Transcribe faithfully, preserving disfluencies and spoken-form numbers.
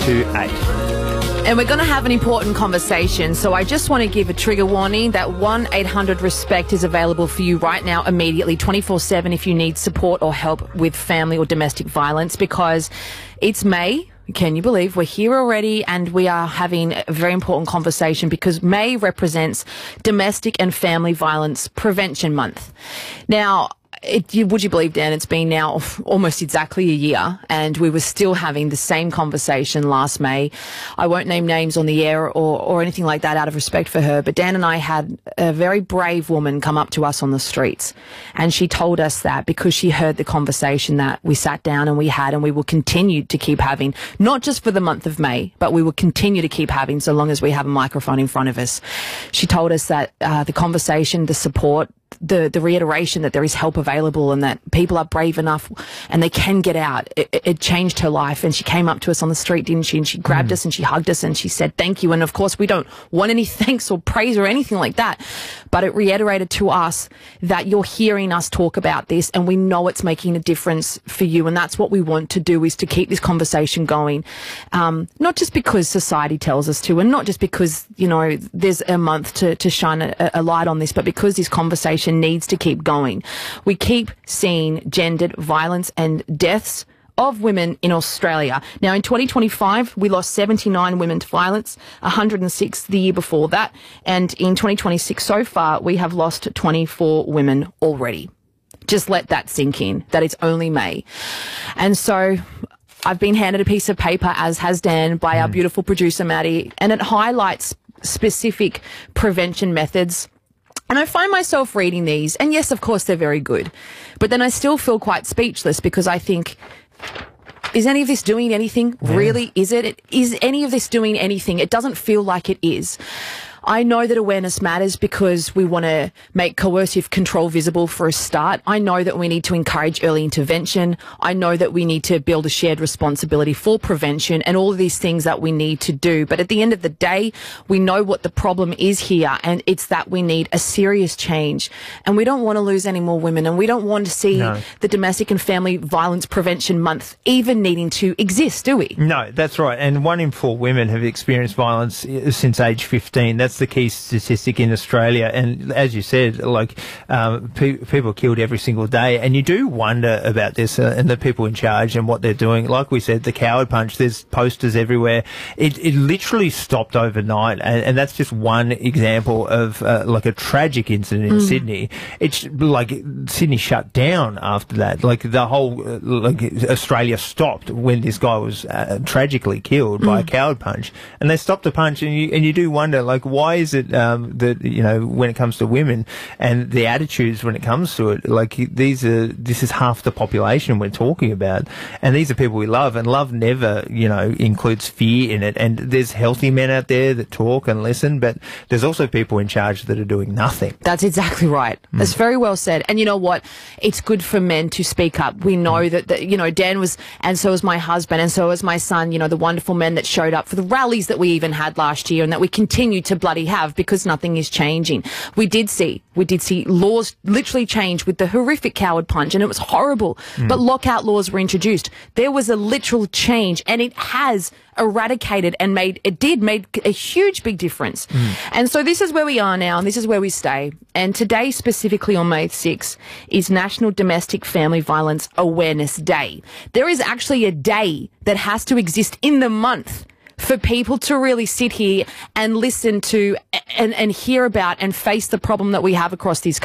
two eight. And we're going to have an important conversation, so I just want to give a trigger warning that one eight hundred RESPECT is available for you right now immediately, twenty-four seven, if you need support or help with family or domestic violence, because it's May. Can you believe we're here already, and we are having a very important conversation because May represents Domestic and Family Violence Prevention Month. Now, It, you, would you believe, Dan, it's been now almost exactly a year and we were still having the same conversation last May. I won't name names on the air or, or anything like that out of respect for her, but Dan and I had a very brave woman come up to us on the streets, and she told us that because she heard the conversation that we sat down and we had, and we will continue to keep having, not just for the month of May, but we will continue to keep having so long as we have a microphone in front of us. She told us that uh, the conversation, the support, the the reiteration that there is help available and that people are brave enough and they can get out. It, it changed her life, and she came up to us on the street, didn't she? And she grabbed mm. us and she hugged us and she said thank you. And of course we don't want any thanks or praise or anything like that, but it reiterated to us that you're hearing us talk about this and we know it's making a difference for you, and that's what we want to do, is to keep this conversation going, um, not just because society tells us to, and not just because, you know, there's a month to, to shine a, a light on this, but because this conversation needs to keep going. We keep seeing gendered violence and deaths of women in Australia. Now, in twenty twenty-five, we lost seventy-nine women to violence, one hundred six the year before that, and in twenty twenty-six so far, we have lost twenty-four women already. Just let that sink in, that it's only May. And so I've been handed a piece of paper, as has Dan, by mm. our beautiful producer, Maddie, and it highlights specific prevention methods. And I find myself reading these, and yes, of course, they're very good, but then I still feel quite speechless because I think, is any of this doing anything? Yeah. Really? Is it? Is any of this doing anything? It doesn't feel like it is. I know that awareness matters because we want to make coercive control visible for a start. I know that we need to encourage early intervention. I know that we need to build a shared responsibility for prevention and all of these things that we need to do. But at the end of the day, we know what the problem is here, and it's that we need a serious change. And we don't want to lose any more women, and we don't want to see no. the Domestic and Family Violence Prevention Month even needing to exist, do we? No, that's right. And one in four women have experienced violence since age fifteen. That's the key statistic in Australia, and as you said, like um, pe people killed every single day, and you do wonder about this uh, and the people in charge and what they're doing. Like we said, the coward punch, there's posters everywhere. It, it literally stopped overnight, and, and that's just one example of uh, like a tragic incident in mm. Sydney. It's like Sydney shut down after that. Like the whole uh, like Australia stopped when this guy was uh, tragically killed mm. by a coward punch, and they stopped the punch, and you and you do wonder, like, why is it um, that, you know, when it comes to women and the attitudes when it comes to it, like these are, this is half the population we're talking about, and these are people we love, and love never, you know, includes fear in it. And there's healthy men out there that talk and listen, but there's also people in charge that are doing nothing. That's exactly right. Mm. That's very well said. And you know what? It's good for men to speak up. We know mm. that, that, you know, Dan was, and so was my husband, and so was my son, you know, the wonderful men that showed up for the rallies that we even had last year and that we continue to bloody have, because nothing is changing. We did see, we did see laws literally change with the horrific coward punch, and it was horrible. Mm. But lockout laws were introduced. There was a literal change, and it has eradicated and made, it did made a huge big difference. Mm. And so this is where we are now, and this is where we stay. And today, specifically on May sixth, is National Domestic Family Violence Awareness Day. There is actually a day that has to exist in the month for people to really sit here and listen to and, and hear about and face the problem that we have across this country.